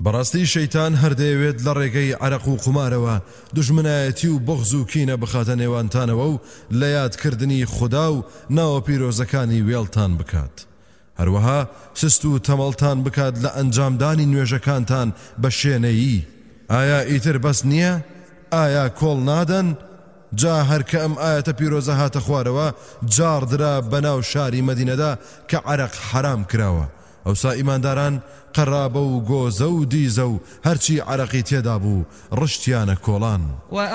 بەڕاستی شەیتان هەردەیەوێت لە ڕێگەی عەرەق و قومارەوە دوژمنایەتی و بغز و کینە بخاتە نێوانتانەوە و لە یادکردنی خوددا و ناوە پیرۆزەکانی وێڵتان بکات. هەروەها سست و تەمەڵتان بکات لە ئەنجامدانی نوێژەکانتان بە شوێنەیی. ئایا ئیتر بەس نییە؟ ئایا کۆڵ نادەن؟ جا هەرکە ئەم ئاەتە پیرۆزە هاتە خوارەوە جاردرا بەناو شاری مەدینەدا کە عەرەق حرام کراوە. ئەوسا ئیمانداران قەرابە و گۆزە و دیزە و هەرچی عەرەقی تێدا بوو ڕشتیانە کۆڵان.